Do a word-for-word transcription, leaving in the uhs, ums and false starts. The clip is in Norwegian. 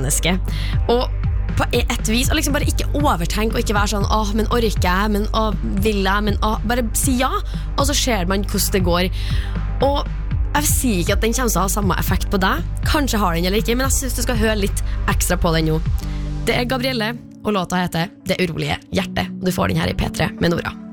A-menneske. Og på et vis, og liksom bare ikke overtenk og ikke være sånn, åh, men orker jeg, men åh, vil jeg, men åh, bare si ja, og så ser man hvordan det går. Og jeg sier ikke at den kommer til å ha samme effekt på deg, kanskje har den eller ikke, men jeg synes du skal høre litt ekstra på den nå. Det er Gabrielle, og låta heter Det urolige hjerte, og du får den her i P tre med Nora.